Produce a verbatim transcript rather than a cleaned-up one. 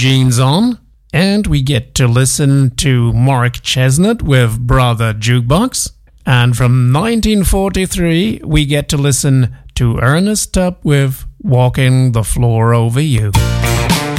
Jeans On. And we get to listen to Mark Chesnutt with Brother Jukebox. And from nineteen forty-three, we get to listen to Ernest Tubb with Walking the Floor Over You.